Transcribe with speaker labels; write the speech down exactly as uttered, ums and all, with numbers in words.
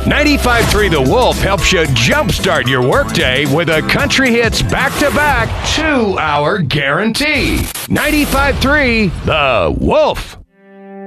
Speaker 1: ninety-five point three The Wolf helps you jumpstart your workday with a country hits back-to-back two-hour guarantee. ninety-five point three The Wolf.